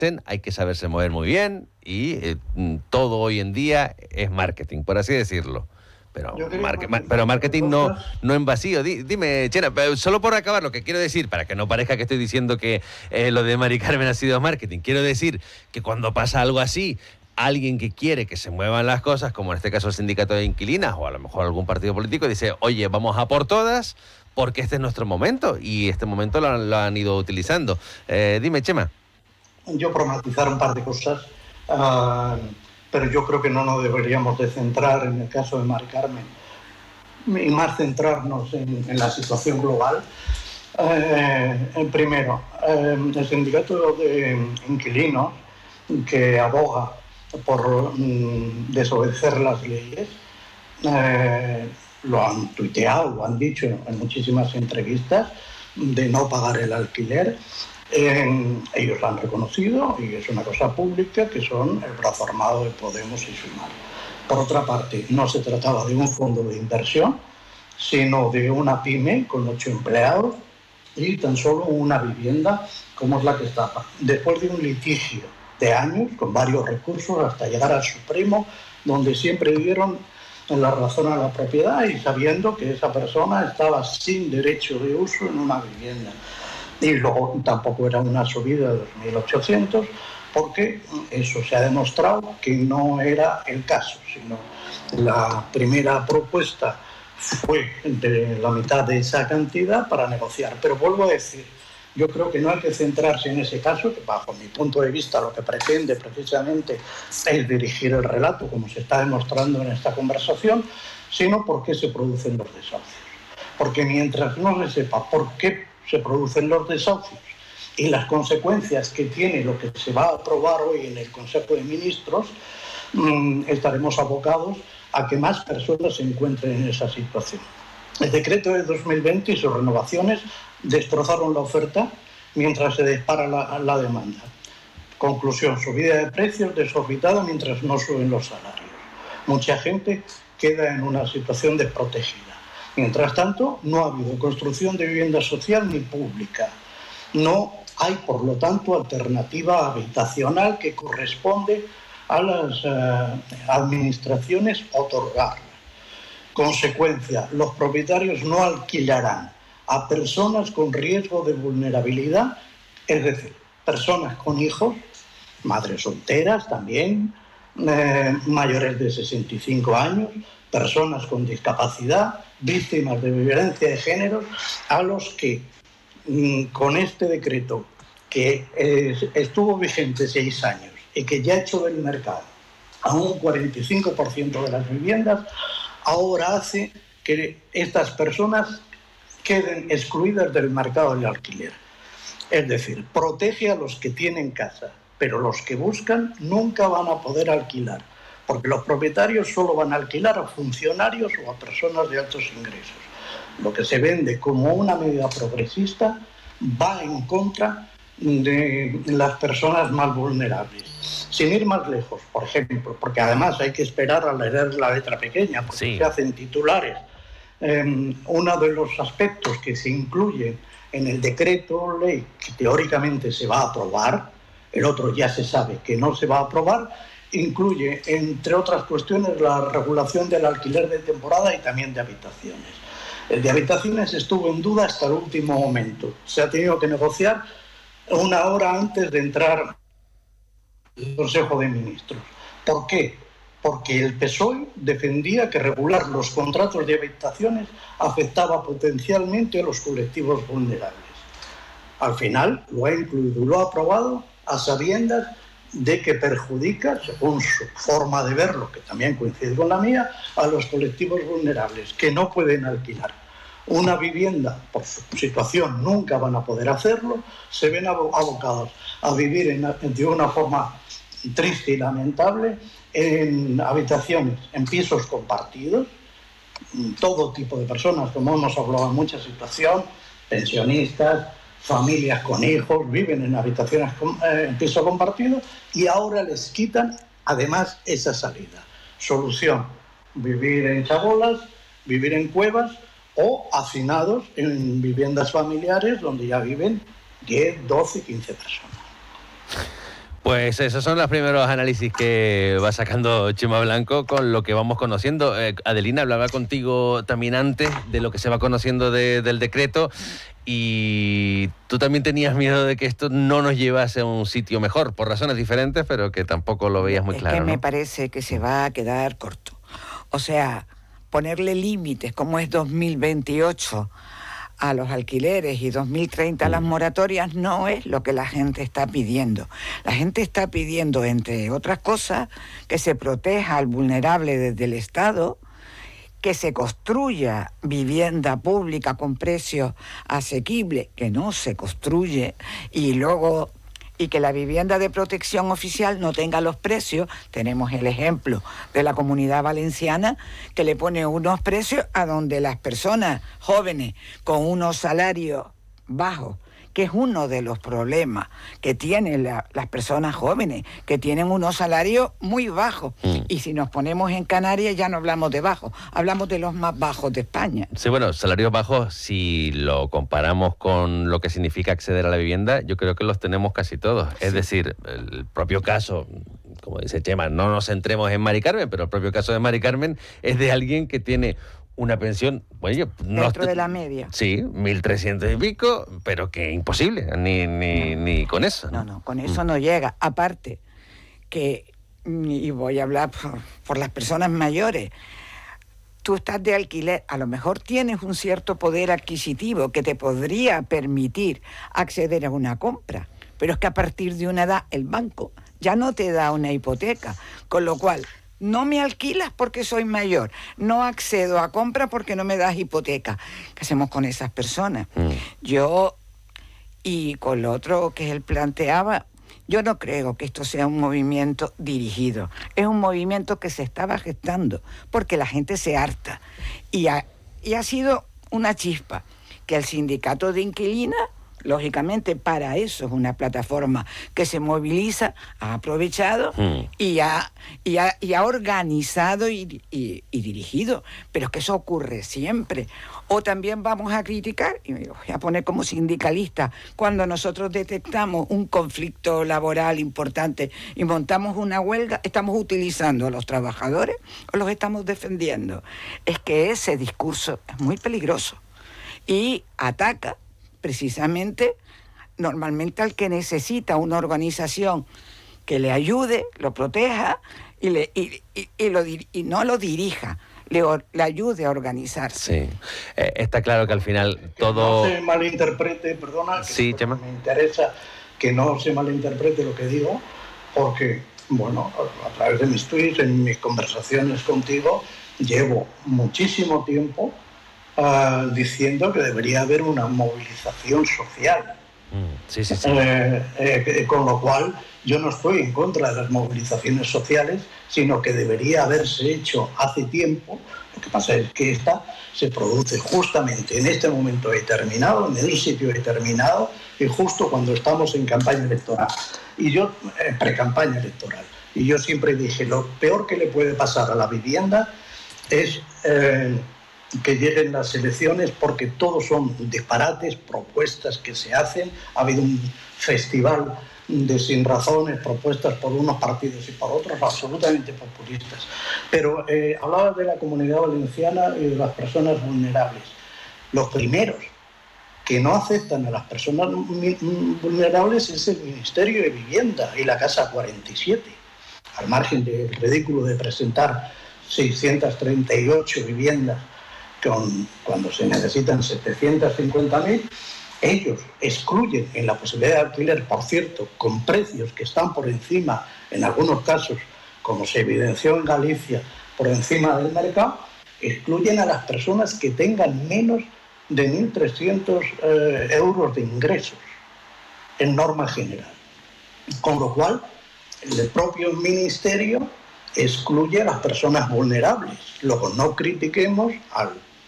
hay que saberse mover muy bien y todo hoy en día es marketing, por así decirlo. Pero, pero marketing no en vacío. Dime, Chena, solo por acabar, lo que quiero decir, para que no parezca que estoy diciendo que lo de Mari Carmen ha sido marketing, quiero decir que cuando pasa algo así, alguien que quiere que se muevan las cosas, como en este caso el sindicato de inquilinas o a lo mejor algún partido político, dice, oye, vamos a por todas porque este es nuestro momento y este momento lo han ido utilizando. Dime, Chema. Yo por matizar un par de cosas, pero yo creo que no nos deberíamos de centrar en el caso de Mari Carmen y más centrarnos en la situación global. Primero, el sindicato de inquilinos que aboga por desobedecer las leyes, lo han tuiteado, lo han dicho en muchísimas entrevistas, de no pagar el alquiler. Ellos lo han reconocido y es una cosa pública que son el brazo armado de Podemos y Sumar. Por otra parte, no se trataba de un fondo de inversión, sino de una pyme con 8 empleados y tan solo una vivienda como es la que estaba. Después de un litigio de años, con varios recursos, hasta llegar al Supremo, donde siempre dieron la razón a la propiedad y sabiendo que esa persona estaba sin derecho de uso en una vivienda. Y luego tampoco era una subida de 2.800, porque eso se ha demostrado que no era el caso, sino la primera propuesta fue de la mitad de esa cantidad para negociar. Pero vuelvo a decir, yo creo que no hay que centrarse en ese caso, que bajo mi punto de vista lo que pretende precisamente es dirigir el relato, como se está demostrando en esta conversación, sino por qué se producen los desahucios. Porque mientras no se sepa por qué se producen los desahucios y las consecuencias que tiene lo que se va a aprobar hoy en el Consejo de Ministros, estaremos abocados a que más personas se encuentren en esa situación. El decreto de 2020 y sus renovaciones destrozaron la oferta mientras se dispara la demanda. Conclusión, subida de precios desorbitada mientras no suben los salarios. Mucha gente queda en una situación desprotegida. Mientras tanto, no ha habido construcción de vivienda social ni pública. No hay, por lo tanto, alternativa habitacional que corresponde a las administraciones otorgar. Consecuencia, los propietarios no alquilarán a personas con riesgo de vulnerabilidad, es decir, personas con hijos, madres solteras también, mayores de 65 años, personas con discapacidad, víctimas de violencia de género, a los que con este decreto que estuvo vigente 6 años y que ya ha hecho del mercado a un 45% de las viviendas, ahora hace que estas personas queden excluidas del mercado del alquiler. Es decir, protege a los que tienen casa, pero los que buscan nunca van a poder alquilar, porque los propietarios solo van a alquilar a funcionarios o a personas de altos ingresos. Lo que se vende como una medida progresista va en contra de las personas más vulnerables. Sin ir más lejos, por ejemplo, porque además hay que esperar a leer la letra pequeña, porque sí se hacen titulares. Uno de los aspectos que se incluyen en el decreto ley que teóricamente se va a aprobar, el otro ya se sabe que no se va a aprobar, incluye, entre otras cuestiones, la regulación del alquiler de temporada y también de habitaciones. El de habitaciones estuvo en duda hasta el último momento. Se ha tenido que negociar una hora antes de entrar al Consejo de Ministros. ¿Por qué? Porque el PSOE defendía que regular los contratos de habitaciones afectaba potencialmente a los colectivos vulnerables. Al final lo ha incluido y lo ha aprobado a sabiendas de que perjudica, según su forma de verlo, que también coincide con la mía, a los colectivos vulnerables, que no pueden alquilar una vivienda por su situación, nunca van a poder hacerlo, se ven abocados a vivir de una forma triste y lamentable en habitaciones, en pisos compartidos, todo tipo de personas, como hemos hablado en muchas situaciones, pensionistas, familias con hijos, viven en habitaciones en piso compartido y ahora les quitan además esa salida. Solución, vivir en chabolas, vivir en cuevas o hacinados en viviendas familiares donde ya viven 10, 12, 15 personas. Pues esos son los primeros análisis que va sacando Chema Blanco con lo que vamos conociendo. Adelina, hablaba contigo también antes de lo que se va conociendo del decreto, y tú también tenías miedo de que esto no nos llevase a un sitio mejor, por razones diferentes, pero que tampoco lo veías muy claro, Es que ¿no? me parece que se va a quedar corto. O sea, ponerle límites, como es 2028 a los alquileres y 2030 a las moratorias, no es lo que la gente está pidiendo. La gente está pidiendo, entre otras cosas, que se proteja al vulnerable desde el Estado, que se construya vivienda pública con precios asequibles, que no se construye, y que la vivienda de protección oficial no tenga los precios. Tenemos el ejemplo de la Comunidad Valenciana, que le pone unos precios a donde las personas jóvenes con unos salarios bajos, que es uno de los problemas que tienen las personas jóvenes, que tienen unos salarios muy bajos. Y si nos ponemos en Canarias ya no hablamos de bajos, hablamos de los más bajos de España. Sí, bueno, salarios bajos, si lo comparamos con lo que significa acceder a la vivienda, yo creo que los tenemos casi todos. Sí. Es decir, el propio caso, como dice Chema, no nos centremos en Mari Carmen, pero el propio caso de Mari Carmen es de alguien que tiene una pensión, bueno, dentro de la media. Sí, 1.300 y pico, pero que imposible, ni con eso. No, con eso no llega. Aparte, que, y voy a hablar por las personas mayores, tú estás de alquiler, a lo mejor tienes un cierto poder adquisitivo que te podría permitir acceder a una compra, pero es que a partir de una edad el banco ya no te da una hipoteca, con lo cual no me alquilas porque soy mayor, no accedo a compra porque no me das hipoteca. ¿Qué hacemos con esas personas? Yo, y con lo otro que él planteaba, yo no creo que esto sea un movimiento dirigido. Es un movimiento que se estaba gestando porque la gente se harta. Y ha sido una chispa que el sindicato de inquilinas, lógicamente para eso es una plataforma que se moviliza, ha aprovechado y ha organizado y dirigido, pero es que eso ocurre siempre. O también vamos a criticar, y me voy a poner como sindicalista, cuando nosotros detectamos un conflicto laboral importante y montamos una huelga, ¿estamos utilizando a los trabajadores o los estamos defendiendo? Es que ese discurso es muy peligroso y ataca precisamente, normalmente al que necesita una organización que le ayude, lo proteja y no lo dirija, le ayude a organizarse. Sí, está claro que al final todo... Que no se malinterprete, perdona, que sí, Chema. Me interesa que no se malinterprete lo que digo, porque, bueno, a través de mis tweets, en mis conversaciones contigo, llevo muchísimo tiempo diciendo que debería haber una movilización social. Sí. Con lo cual yo no estoy en contra de las movilizaciones sociales, sino que debería haberse hecho hace tiempo. Lo que pasa es que esta se produce justamente en este momento determinado, en un sitio determinado, y justo cuando estamos en campaña electoral. Y yo, pre-campaña electoral. Y yo siempre dije, lo peor que le puede pasar a la vivienda es que lleguen las elecciones, porque todos son disparates, propuestas que se hacen. Ha habido un festival de sin razones, propuestas por unos partidos y por otros, absolutamente populistas. Pero hablaba de la Comunidad Valenciana y de las personas vulnerables. Los primeros que no aceptan a las personas vulnerables es el Ministerio de Vivienda y la Casa 47, al margen del ridículo de presentar 638 viviendas cuando se necesitan 750.000, ellos excluyen en la posibilidad de alquiler, por cierto, con precios que están por encima, en algunos casos, como se evidenció en Galicia, por encima del mercado, excluyen a las personas que tengan menos de 1.300 euros de ingresos, en norma general. Con lo cual, el propio Ministerio excluye a las personas vulnerables. Luego, no critiquemos al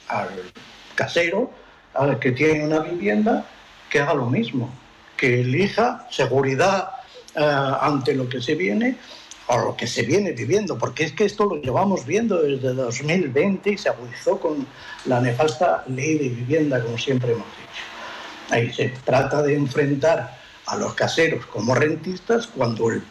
casero, al que tiene una vivienda, que haga lo mismo, que elija seguridad ante lo que se viene o lo que se viene viviendo, porque es que esto lo llevamos viendo desde 2020 y se agudizó con la nefasta ley de vivienda, como siempre hemos dicho. Ahí se trata de enfrentar a los caseros como rentistas, cuando el